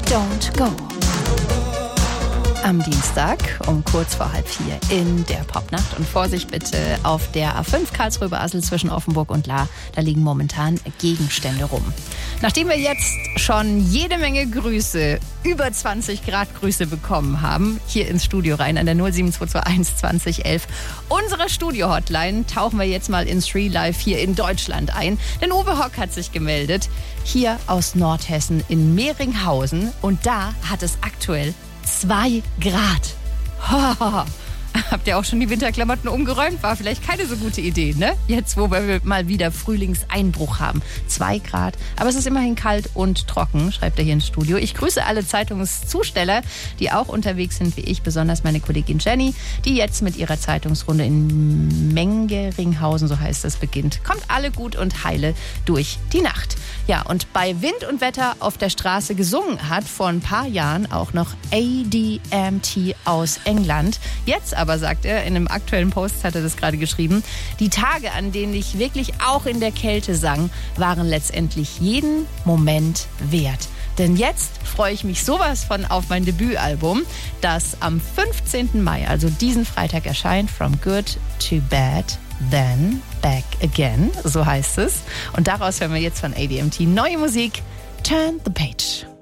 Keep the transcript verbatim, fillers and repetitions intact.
Don't Go. Am Dienstag um kurz vor halb vier in der Popnacht. Und Vorsicht bitte auf der A fünf Karlsruhe-Basel zwischen Offenburg und Lahr. Da liegen momentan Gegenstände rum. Nachdem wir jetzt schon jede Menge Grüße, über zwanzig Grad Grüße bekommen haben, hier ins Studio rein an der null sieben zwei zwei eins zwanzig elf, unsere Studio-Hotline, tauchen wir jetzt mal ins Real Life hier in Deutschland ein. Denn Uwe Hock hat sich gemeldet, hier aus Nordhessen in Mehringhausen. Und da hat es aktuell zwei Grad. Habt ihr auch schon die Winterklamotten umgeräumt? War vielleicht keine so gute Idee, ne? Jetzt, wo wir mal wieder Frühlingseinbruch haben. Zwei Grad. Aber es ist immerhin kalt und trocken, schreibt er hier ins Studio. Ich grüße alle Zeitungszusteller, die auch unterwegs sind wie ich. Besonders meine Kollegin Jenny, die jetzt mit ihrer Zeitungsrunde in Mengeringhausen, so heißt es, beginnt. Kommt alle gut und heile durch die Nacht. Ja, und bei Wind und Wetter auf der Straße gesungen hat vor ein paar Jahren auch noch A D M T aus England. Jetzt aber Aber sagt er, in einem aktuellen Post hat er das gerade geschrieben, die Tage, an denen ich wirklich auch in der Kälte sang, waren letztendlich jeden Moment wert. Denn jetzt freue ich mich sowas von auf mein Debütalbum, das am fünfzehnten Mai, also diesen Freitag, erscheint. From Good to Bad, Then Back Again, so heißt es. Und daraus hören wir jetzt von A D M T neue Musik, Turn the Page.